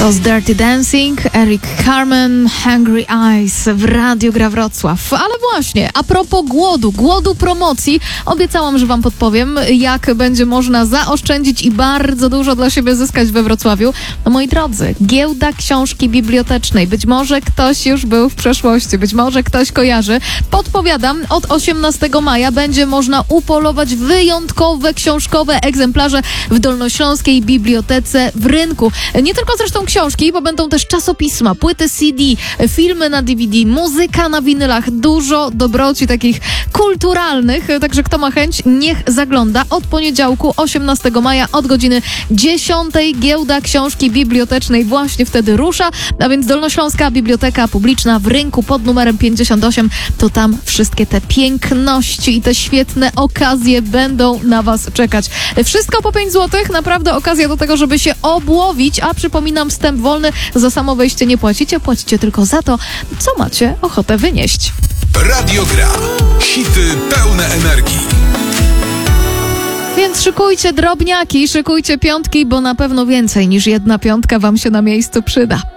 To z Dirty Dancing, Eric Carmen, Hungry Eyes w Radiu Gra Wrocław. Ale właśnie, a propos głodu promocji, obiecałam, że wam podpowiem, jak będzie można zaoszczędzić i bardzo dużo dla siebie zyskać we Wrocławiu. No moi drodzy, giełda książki bibliotecznej. Być może ktoś już był w przeszłości, być może ktoś kojarzy. Podpowiadam, od 18 maja będzie można upolować wyjątkowe książkowe egzemplarze w Dolnośląskiej Bibliotece w Rynku. Nie tylko zresztą książki, bo będą też czasopisma, płyty CD, filmy na DVD, muzyka na winylach, dużo dobroci takich kulturalnych, także kto ma chęć, niech zagląda. Od poniedziałku 18 maja od godziny 10 giełda książki bibliotecznej właśnie wtedy rusza, a więc Dolnośląska Biblioteka Publiczna w Rynku pod numerem 58, to tam wszystkie te piękności i te świetne okazje będą na was czekać. Wszystko po 5 zł, naprawdę okazja do tego, żeby się obłowić, a przypominam, wstęp wolny, za samo wejście nie płacicie tylko za to, co macie ochotę wynieść. Radio Gra. Hity pełne energii. Więc szykujcie drobniaki, szykujcie piątki, bo na pewno więcej niż jedna piątka wam się na miejscu przyda.